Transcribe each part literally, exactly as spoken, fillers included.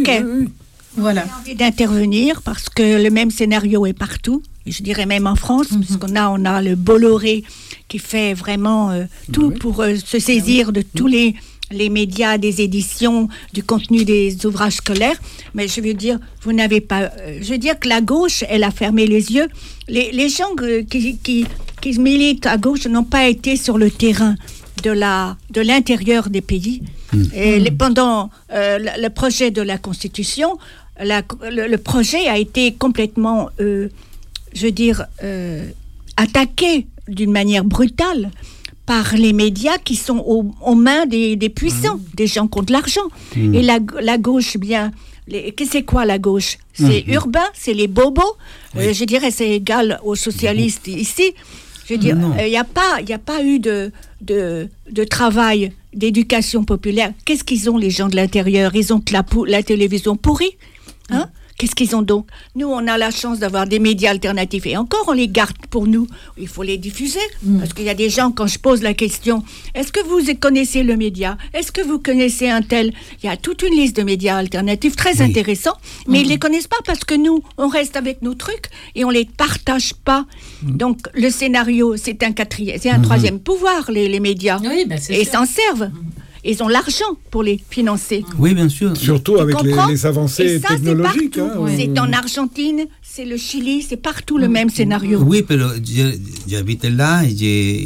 Ok. oui, oui. Voilà. J'ai envie d'intervenir parce que le même scénario est partout. Je dirais même en France, mm-hmm. puisqu'on a, on a le Bolloré qui fait vraiment euh, tout oui. pour euh, se saisir de tous les, les médias, des éditions, du contenu des ouvrages scolaires. Mais je veux dire, vous n'avez pas... Euh, je veux dire que la gauche, elle a fermé les yeux. Les, les gens euh, qui, qui, qui militent à gauche n'ont pas été sur le terrain de, la, de l'intérieur des pays. Mm. Et les, pendant euh, le, le projet de la Constitution... La, le, le projet a été complètement, euh, je veux dire, euh, attaqué d'une manière brutale par les médias qui sont aux, aux mains des, des puissants, mmh. des gens qui ont de l'argent. Mmh. Et la, la gauche, bien, les, c'est quoi la gauche ? C'est mmh. urbain, c'est les bobos. Oui. Euh, je dirais c'est égal aux socialistes mmh. ici. Je veux dire, il n'y euh, a pas, il n'y a pas eu de, de, de travail d'éducation populaire. Qu'est-ce qu'ils ont les gens de l'intérieur ? Ils ont la, la télévision pourrie. Hein? Qu'est-ce qu'ils ont donc ? Nous, on a la chance d'avoir des médias alternatifs et encore, on les garde pour nous. Il faut les diffuser mmh. parce qu'il y a des gens, quand je pose la question, est-ce que vous connaissez le média ? Est-ce que vous connaissez un tel ? Il y a toute une liste de médias alternatifs très oui. intéressants, mais mmh. ils ne les connaissent pas parce que nous, on reste avec nos trucs et on ne les partage pas. Mmh. Donc, le scénario, c'est un quatrième, c'est un mmh. troisième pouvoir, les, les médias. Oui, ben c'est et ils sûr. s'en servent. Mmh. Ils ont l'argent pour les financer. Oui, bien sûr. Surtout avec les, les avancées ça, technologiques. C'est, hein, ouais. c'est en Argentine, c'est le Chili, c'est partout le même scénario. Oui, mais j'habite là et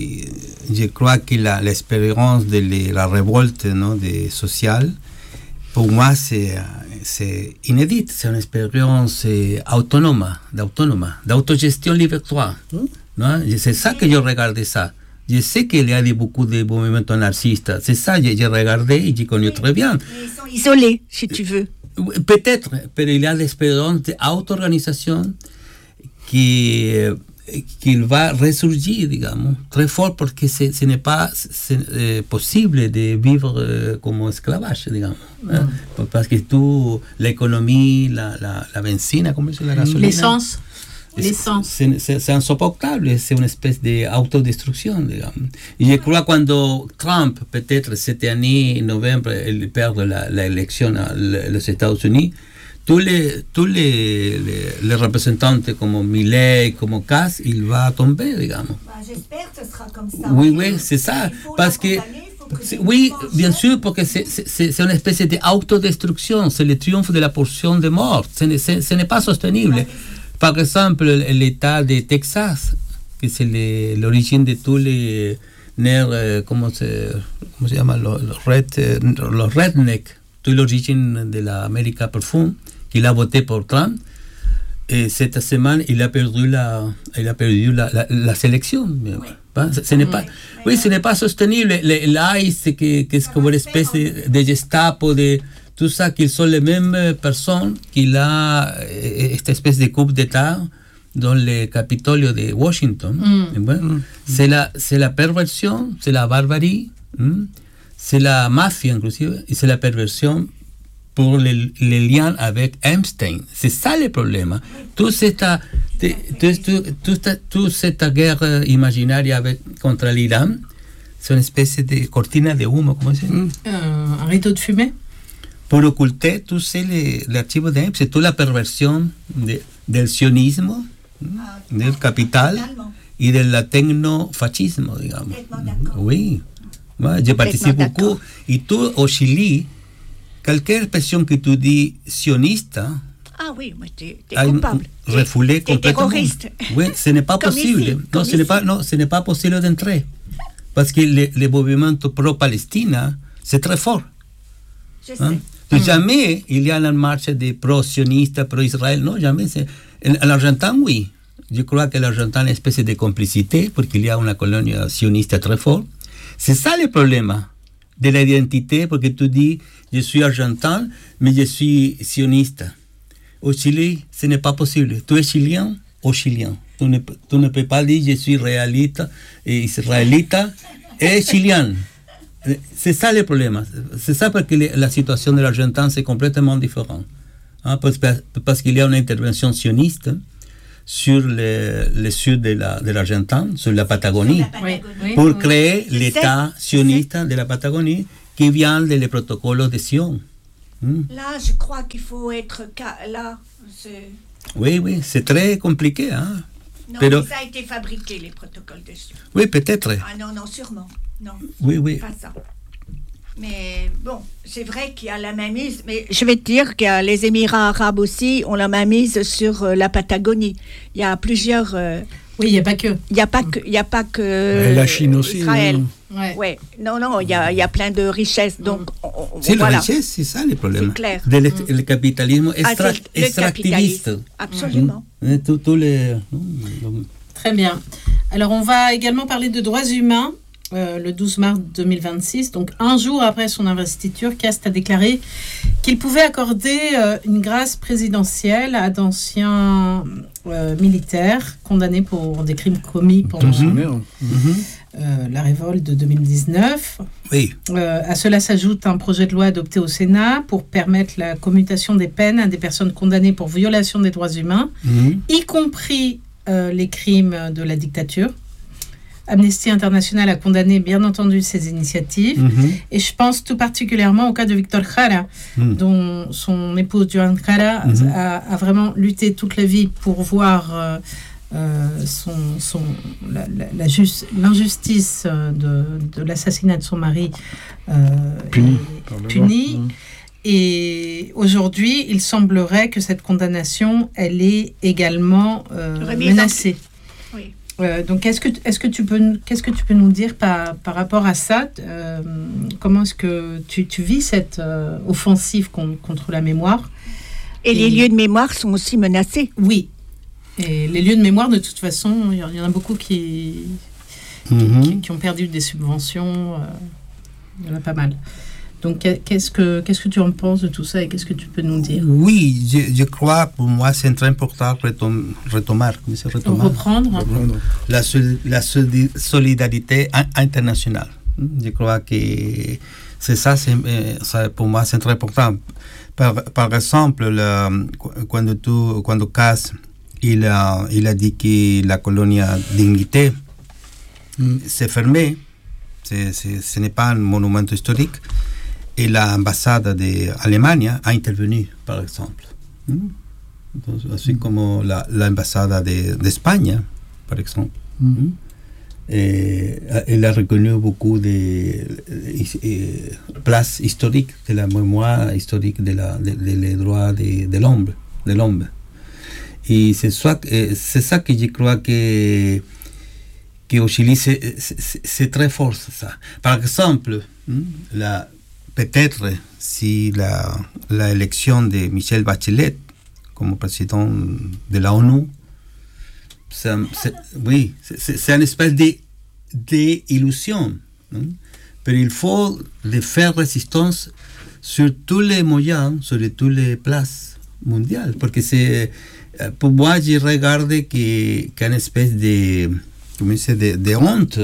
je, je crois que la, l'expérience de la révolte non, de, sociale, pour moi, c'est, c'est inédite. C'est une expérience autonome, d'autonome, d'autogestion libératoire. Hum? Non? C'est ça que je regardais ça. Je sais qu'il y a beaucoup de mouvements anarchistes. C'est ça, j'ai, j'ai regardé et j'ai connu très bien. Ils sont isolés, si tu veux. Peut-être, mais il y a l'expérience d'auto-organisation qui, qui va ressurgir, digamos, très fort parce que ce, ce n'est pas c'est, euh, possible de vivre euh, comme esclavage, digamos. Mm. Hein? Parce que tout, l'économie, la, la, la benzina, comment c'est la gasolina? L'essence. L'essence. C'est, c'est, c'est insupportable, c'est une espèce d'autodestruction, digamos. Et je crois que quand Trump, peut-être cette année, novembre, il perd la, l'élection aux États-Unis, tous les, tous les, les, les représentants comme Milei, comme Kass, il va tomber, digamos. Bah, j'espère que ce sera comme ça. Oui, oui, c'est ça. Parce que, que oui, bien sûr, parce que c'est, c'est, c'est une espèce d'autodestruction, c'est le triomphe de la portion de mort. Ce n'est, ce n'est pas soutenable. Par exemple, l'État de Texas, que c'est les, l'origine de tous les nerfs, euh, comment, se, comment se llama, los, los, red, los redneck, toute l'origine de l'Amérique profonde, qu'il a voté pour Trump. Et cette semaine, il a perdu la, il a perdu la, la, la sélection. Oui. Ce, ce n'est pas, oui, ce n'est pas soutenable. L'ICE, que, que c'est comme une espèce de, de Gestapo, de tout ça, qu'ils sont les mêmes personnes qu'il a cette espèce de coup d'État dans le Capitolio de Washington. Mm. Bueno, mm. c'est, la, c'est la perversion, c'est la barbarie, mm. c'est la mafia inclusive, et c'est la perversion pour les, les liens avec Epstein. C'est ça le problème. Toute cette, toute, toute, toute cette guerre imaginaire avec, contre l'Iran, c'est une espèce de cortina de humo, comment c'est mm. euh, Un rideau de fumée pour occulter tout l'archive de c'est toute la perversion de, del sionisme, ah, del capital et de la technofascisme, digamos. Oui, moi, je participe beaucoup. Et tout au Chili, quelque expression que tu dis sioniste, ah oui, mais t'es, t'es coupable. Refoulé t'es complètement. Terroriste. Oui, ce n'est pas comme possible. Ici, non, ce n'est pas, non, ce n'est pas possible d'entrer. Parce que le, le mouvement pro-Palestine, c'est très fort. Je sais. Hein? Mm. Jamais il y a une marche de pro-sionistes, pro-Israël, non, jamais. C'est... En Argentine, oui. Je crois que l'Argentine a une espèce de complicité parce qu'il y a une colonie sioniste très forte. C'est ça le problème de l'identité, parce que tu dis, je suis argentin, mais je suis sioniste. Au Chili, ce n'est pas possible. Tu es chilien ou chilien. Tu ne, tu ne peux pas dire, je suis réaliste, et israélite et chilien. C'est ça le problème. C'est ça parce que la situation de l'Argentine, c'est complètement différent. Hein, parce, parce qu'il y a une intervention sioniste sur le, le sud de, la, de l'Argentine, sur la Patagonie, la Patagonie. Oui, pour oui, créer oui. l'État sioniste de la Patagonie qui vient des protocoles de Sion. Hein? Là, je crois qu'il faut être ca- là. C'est... Oui, oui, c'est très compliqué. Hein? Non, Pero... mais ça a été fabriqué, les protocoles de Sion. Oui, peut-être. Ah non, non, sûrement. Non, oui, oui. Pas ça. Mais bon, c'est vrai qu'il y a la mainmise, mais je vais te dire que les Émirats arabes aussi ont la mainmise sur euh, la Patagonie. Il y a plusieurs... Euh, oui, il n'y a pas que. Il n'y a pas que... Il y a pas que ouais, la Chine aussi. Israël. Non. Ouais. ouais. Non, non, il y a, il y a plein de richesses. Donc, mm. on, on, c'est voilà. la richesse, c'est ça le problème. C'est clair. De mm. Le capitalisme extra- ah, le extractiviste. Capitalisme. Absolument. Mm. Tous, tous les... Très bien. Alors, on va également parler de droits humains. Euh, le douze mars deux mille vingt-six, donc un jour après son investiture, Cast a déclaré qu'il pouvait accorder euh, une grâce présidentielle à d'anciens euh, militaires condamnés pour des crimes commis pendant mm-hmm. euh, la révolte de deux mille dix-neuf. Oui. Euh, à cela s'ajoute un projet de loi adopté au Sénat pour permettre la commutation des peines à des personnes condamnées pour violation des droits humains, mm-hmm. y compris euh, les crimes de la dictature. Amnesty International a condamné, bien entendu, ces initiatives. Mm-hmm. Et je pense tout particulièrement au cas de Victor Jara, mm. dont son épouse, Joan Jara, mm-hmm. a, a vraiment lutté toute la vie pour voir euh, euh, son, son, la, la, la just, l'injustice de, de l'assassinat de son mari euh, puni. puni. Mm. Et aujourd'hui, il semblerait que cette condamnation, elle est également euh, menacée. Oui. Euh, donc, est-ce que, est-ce que tu peux, qu'est-ce que tu peux nous dire par, par rapport à ça euh, comment est-ce que tu, tu vis cette euh, offensive con, contre la mémoire? Et, Et les lieux de mémoire sont aussi menacés. Oui. Et les lieux de mémoire, de toute façon, il y en a beaucoup qui, mm-hmm. qui, qui ont perdu des subventions. Euh, il y en a pas mal. Donc, qu'est-ce que, qu'est-ce que tu en penses de tout ça et qu'est-ce que tu peux nous dire? Oui, je, je crois, pour moi, c'est très important de retom- retomar, retomar, reprendre, reprendre la, la solidarité internationale. Je crois que c'est ça, c'est, ça pour moi, c'est très important. Par, par exemple, le, quand tu, quand Cass, il a, il a dit que la colonie Dignité mm. s'est fermée, c'est, c'est, ce n'est pas un monument historique. Et l'ambassade d'Allemagne a intervenu, par exemple. Entonces, así mm. como la, l'ambassade de, d'Espagne, par exemple. Mm. Et, elle a reconnu beaucoup de, de, de places historiques de la mémoire historique des de, de, de droits de, de, l'homme, de l'homme. Et c'est ça, c'est ça que je crois que, que au Chili, c'est, c'est, c'est très fort, ça. Par exemple, la... Peut-être si la, la élection de Michelle Bachelet comme président de la ONU, c'est, c'est, oui, c'est, c'est une espèce de, d'illusion. Hein? Mais il faut de faire résistance sur tous les moyens, sur toutes les places mondiales. Parce que c'est, pour moi, je regarde qu'il y a une espèce de, comment c'est, de, de honte.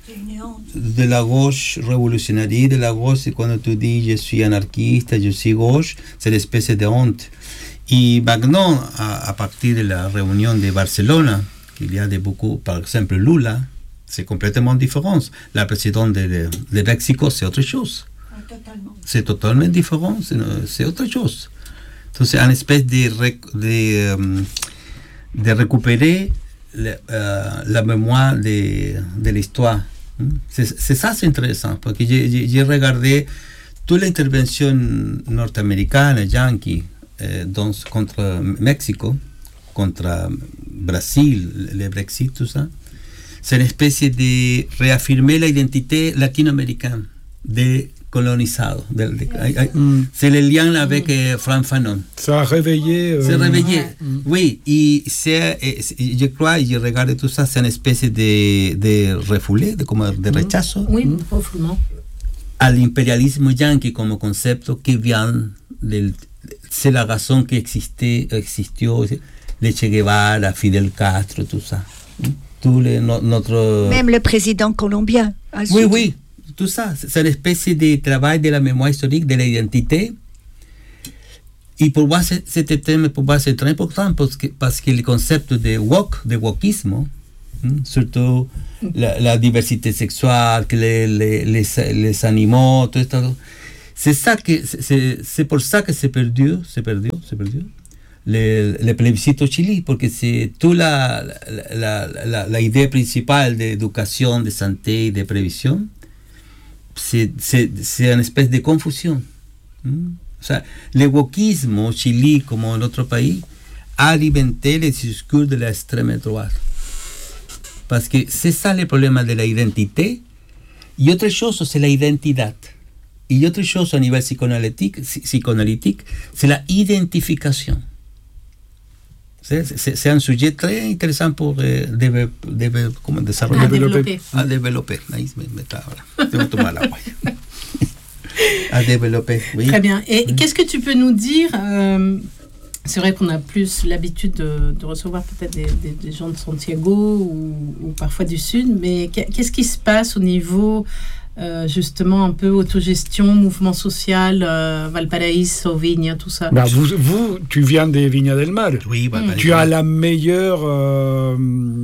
De la gauche révolutionnaire, de la gauche, quand tu dis je suis anarchiste, je suis gauche, c'est l'espèce de honte. Et maintenant, à, à partir de la réunion de Barcelone, qu'il y a de beaucoup, par exemple Lula, c'est complètement différent. La présidente de, de, de Mexico, c'est autre chose. Totalement. C'est totalement différent, c'est, c'est autre chose. Donc, c'est une espèce de, de, de récupérer le, euh, la mémoire de, de l'histoire. C'est, c'est ça, c'est intéressant, parce que j'ai, j'ai regardé toute l'intervention nord-américaine, yankee, euh, dans, contre Mexico, contre Brésil, le Brexit, tout ça. C'est une espèce de réaffirmer l'identité latino-américaine des colonisés. De, de, mm. C'est le lien avec euh, Franck Fanon. Ça a réveillé. Euh... C'est réveillé, mm. oui. Et c'est, je crois, je regarde tout ça, c'est une espèce de, de refoulé, de, comme de rechazo. Oui, mm. profondément. À l'impérialisme yankee comme concept qui vient del, c'est la raison qui existait, existió, le Che Guevara, Fidel Castro, tout ça. Tout les, no, notre... Même le président colombien. Oui, oui. Tout ça, c'est une espèce de travail de la mémoire historique, de l'identité. Et pour moi, c'est, ce thème pour moi, c'est très important parce que, parce que le concept de woke, de wokisme, hein, surtout la, la diversité sexuelle, que les, les, les, les animaux, tout ça, c'est ça que c'est, c'est pour ça que c'est perdu, c'est perdu, c'est perdu. Le, le plébiscite au Chili, parce que c'est toute la, la, la, la, la idée principale d'éducation, de santé, de prévision, c'est, c'est, c'est une espèce de confusion. Mm. O sea, le wokisme au Chili, comme en d'autres pays, a alimenté les discours de l'extrême droite. Parce que c'est ça le problème de l'identité. Et autre chose, c'est l'identité. Et autre chose, au niveau psychanalytique, psychanalytique c'est la identification. C'est, c'est, c'est un sujet très intéressant pour euh, déve, déve, comment, à développer. À développer. Ahí me, me traba. Tengo que tomar agua. À développer, oui. Très bien. Et mmh. qu'est-ce que tu peux nous dire euh, c'est vrai qu'on a plus l'habitude de, de recevoir peut-être des, des, des gens de Santiago ou, ou parfois du Sud, mais qu'est-ce qui se passe au niveau euh, justement un peu autogestion, mouvement social, euh, Valparaíso, Viña, tout ça? Bah, vous, vous, tu viens des Viña del Mar. Oui, mmh. Tu as la meilleure, euh,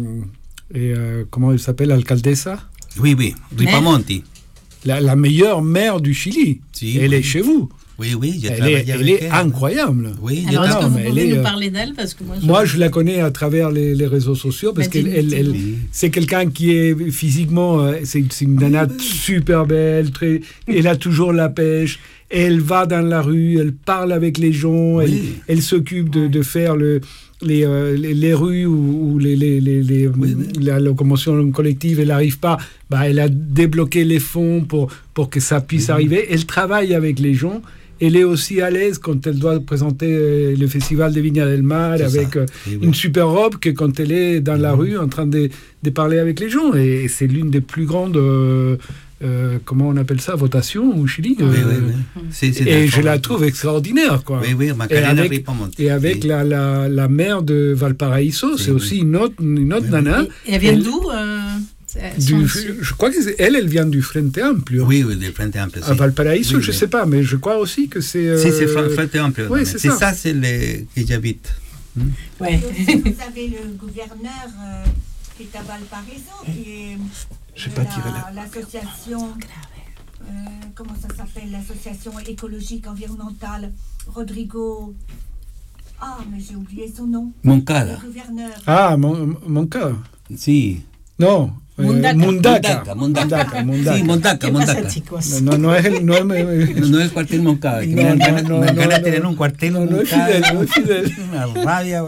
et, euh, comment elle s'appelle, alcaldesa? Oui, oui, Ripamonti. La, la meilleure maire du Chili. Si, elle oui. est chez vous. Oui, oui, elle est, elle est incroyable. Oui, alors, est-ce que vous pouvez nous parler d'elle parce que moi, je... moi, je la connais à travers les, les réseaux sociaux parce bah, qu'elle elle, elle, oui. c'est quelqu'un qui est physiquement, c'est, c'est une nana super belle, très, elle a toujours la pêche, elle va dans la rue, elle parle avec les gens, elle, oui. elle s'occupe de, de faire le... Les, euh, les, les rues où, où les, les, les, les, oui, oui. la locomotion collective elle n'arrive pas, bah, elle a débloqué les fonds pour, pour que ça puisse oui. arriver. Elle travaille avec les gens. Elle est aussi à l'aise quand elle doit présenter euh, le festival de Viña del Mar c'est avec euh, oui, oui. une super robe que quand elle est dans la rue en train de, de parler avec les gens. Et c'est l'une des plus grandes... Euh, Euh, comment on appelle ça, votation au Chili. Oui, euh, oui, oui. C'est, c'est et je la trouve extraordinaire, quoi. Oui, oui, et avec, et avec oui. la, la, la maire de Valparaíso, oui, c'est oui. aussi une autre, une autre oui, nana. Oui. Et elle vient elle, d'où euh, du, Je crois qu'elle, elle vient du Frente Amplio. Oui, oui, du Frente Amplio. À Valparaíso, oui, je ne oui. sais pas, mais je crois aussi que c'est... Euh... Si, c'est Frente Amplio. Oui, c'est, c'est ça. ça, c'est le que j'habite. Hmm. Ouais. Vous avez le gouverneur euh, qui est à Valparaíso, qui est... Je sais pas la, tirer là. L'association... Euh, comment ça s'appelle, l'association écologique environnementale, Rodrigo. Ah, mais j'ai oublié son nom. Moncada. Le gouverneur. Ah, mon, Moncada. Si. Non. Mundaca. Mundaca. Mundaca. Mundaca. Sí, Mundaca, Mundaca. No, no es el, no es, no, no es el cuartel Moncada. No, no, no, no, me encanta no, tener un cuartel no, no es Fidel, no es Fidel. Una rabia.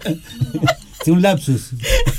Es un lapsus.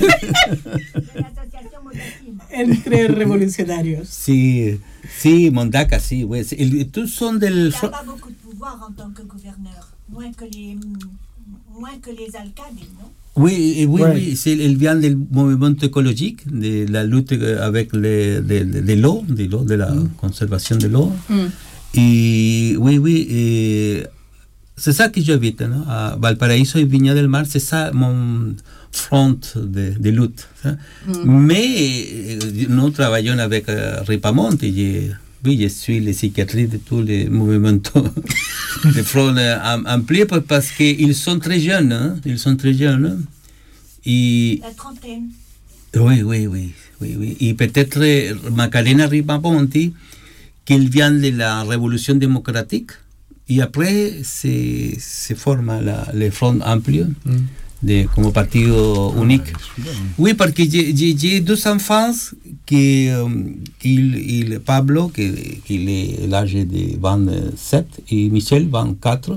Entre revolucionarios. Sí, sí, Mondaca, sí. Ouais. Tous sont del... Il n'a pas beaucoup de pouvoir en tant que gouverneur, moins que les, moins que les alcaldes, non? Oui, oui, ouais. oui. C'est, il vient du mouvement écologique, de la lutte avec les, de, de, de l'eau, de l'eau, de la mm. conservation de l'eau. Mm. Et oui, oui. Et c'est ça que j'habite, non? À Valparaíso et Viña del Mar, c'est ça mon front de, de lutte. Mm. Mais nous travaillons avec euh, Ripamonti. Je, oui, je suis le psychiatrie de tous les mouvements de front ampliés parce qu'ils sont très jeunes. Hein? Ils sont très jeunes. Hein? Et, la trentaine. Oui, oui, oui. oui, oui. Et peut-être Macarena Ripamonti, qu'il vient de la révolution démocratique. Et après, se, se forma la, le Front Amplio mm. de, como partido unique. Oui, parce que j'ai, j'ai, j'ai deux enfants, qui, um, il, il, Pablo, qui, qui est l'âge de vingt-sept, et Michel, vingt-quatre.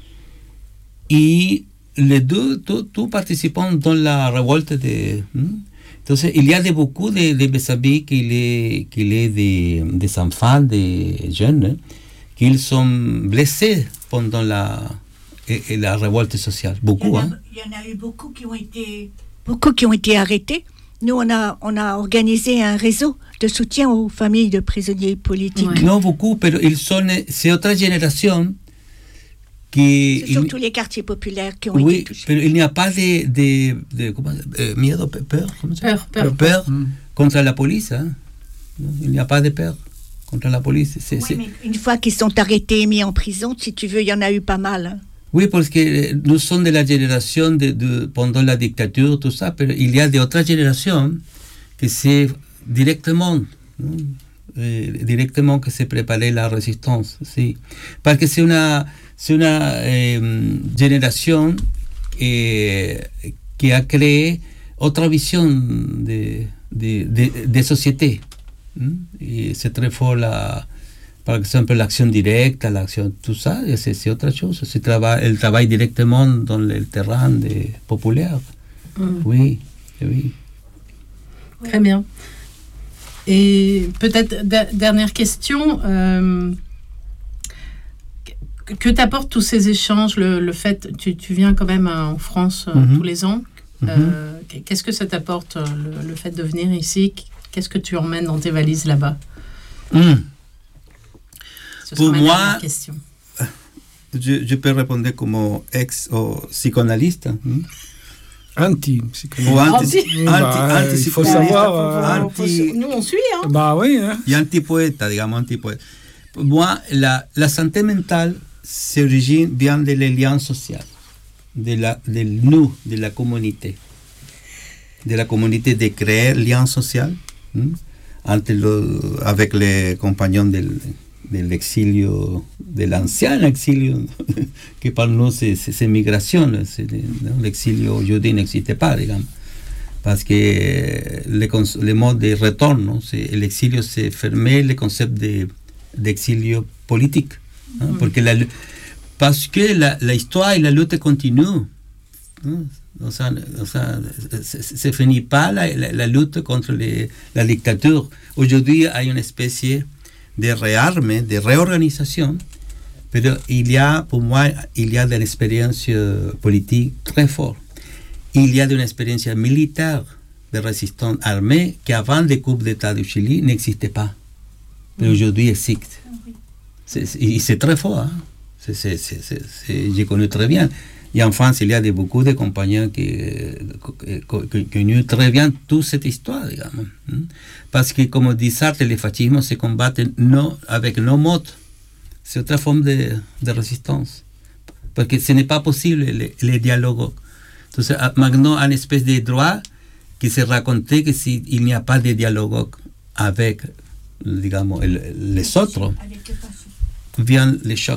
Et les deux, tous, tous participant dans la révolte de... Hmm? Entonces, il y a de beaucoup de, de mes amis qui est, qui est des, des enfants, des jeunes, qu'ils sont blessés pendant la, et, et la révolte sociale. Beaucoup, il y, a, hein. il y en a eu beaucoup qui ont été, beaucoup qui ont été arrêtés. Nous, on a, on a organisé un réseau de soutien aux familles de prisonniers politiques. Ouais. Non beaucoup, mais ils sont, c'est autre génération qui... C'est surtout il, les quartiers populaires qui ont oui, été touchés. Mais il n'y a pas de... de, de comment, euh, miedo, peur, comment ça peur, peur, peur mm. contre la police. Hein. Il n'y a pas de peur contre la police. C'est, oui, c'est... mais une fois qu'ils sont arrêtés et mis en prison, si tu veux, il y en a eu pas mal. Hein. Oui, parce que nous sommes de la génération de, de, pendant la dictature, tout ça, mais il y a d'autres générations que c'est directement eh, directement que se préparait la résistance. Sí. Parce que c'est une, c'est une eh, génération eh, qui a créé autre vision de, de, de, de société. Et c'est très fort, la, par exemple, l'action directe, l'action, tout ça, c'est, c'est autre chose. C'est trava, elle travaille directement dans le terrain de, populaire. Mm. Oui, oui. Très bien. Et peut-être, d- dernière question, euh, que, que t'apportent tous ces échanges, le, le fait, tu, tu viens quand même en France euh, mm-hmm. tous les ans, mm-hmm. euh, qu'est-ce que ça t'apporte, le, le fait de venir ici? Qu'est-ce que tu emmènes dans tes valises là-bas? mm. Ce Pour moi, question. Je, je peux répondre comme ex-psychanalyste. Hmm? Anti-psychanalyste. Anti. Anti, bah, anti, il faut savoir. Euh, anti... Nous, on suit. Hein? Bah oui. Hein. Et anti-poète, digamos, anti-poète. Pour moi, la, la santé mentale s'origine bien de les liens sociaux, de, la, de nous, de la communauté. De la communauté de créer liens sociaux hmm? entre le, avec les compagnons del, de l'exilio, de l'ancien exilio, que pour nous c'est, c'est, c'est migration, c'est, non, l'exilio aujourd'hui n'existait pas, digamos, parce que le, le mode de retour, non, c'est, l'exilio c'est fermé le concept de, d'exilio politique, hein, mm-hmm. porque la, parce que la, la histoire et la lutte continuent. Hein, o sea, o sea, se ne finit pas la, la, la lutte contre les, la dictature. Aujourd'hui, il y a une espèce de réarme, de réorganisation, mais il y a, pour moi, il y a une expérience politique très forte. Il y a une expérience militaire de résistance armée qui, avant le coup d'État du Chili, n'existait pas. Mais aujourd'hui, existe. C'est, c'est, c'est très fort. Hein? C'est, c'est, c'est, c'est, c'est, j'ai connu très bien. Et en France, il y a de, beaucoup de compagnons qui, qui, qui connaissent très bien toute cette histoire, digamos. Parce que, comme dit Sartre, le fascisme se combat no, avec nos modes. C'est autre forme de, de résistance. Parce que ce n'est pas possible, le, le dialogue. Donc, maintenant, une espèce de droit qui se racontait que s'il n'y a pas de dialogue avec, digamos, el, les autres, vient le choc.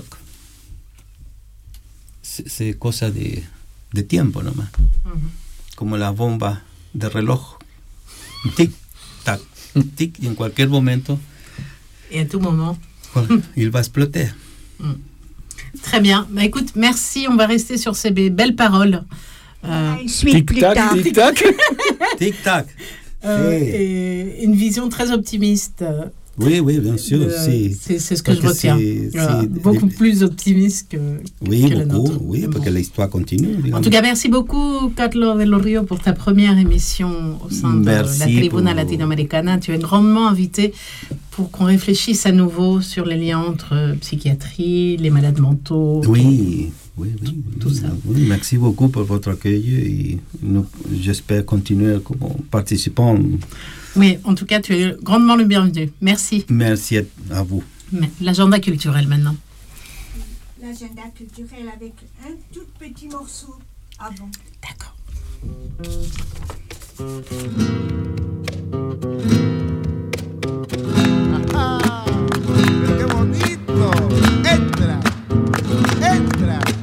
C'est cosa de, de tiempo nomás. Uh-huh. Como la bomba de reloj. Tic, tac, tic, y en cualquier momento. Et à tout moment. Il va exploter. Mm. Très bien. Bah, écoute, merci. On va rester sur ces belles paroles. Euh, tic-tac, tic-tac. Tic-tac. Euh, et une vision très optimiste. Oui, oui, bien sûr. Euh, sí. c'est, c'est ce que parce je retiens. C'est, voilà, c'est, beaucoup les... plus optimiste que, oui, que la beaucoup, nôtre. Oui, parce bon. Que l'histoire continue. Digamos. En tout cas, merci beaucoup, Carlos de los Ríos, pour ta première émission au sein merci de la Tribuna pour... Latinoamericana. Tu es grandement invité pour qu'on réfléchisse à nouveau sur les liens entre psychiatrie, les malades mentaux. Oui, oui, oui. Tout oui, ça. Oui, merci beaucoup pour votre accueil et nous, j'espère continuer comme participant. Oui, en tout cas, tu es grandement le bienvenu. Merci. Merci à vous. L'agenda culturel maintenant. L'agenda culturel avec un tout petit morceau avant. D'accord.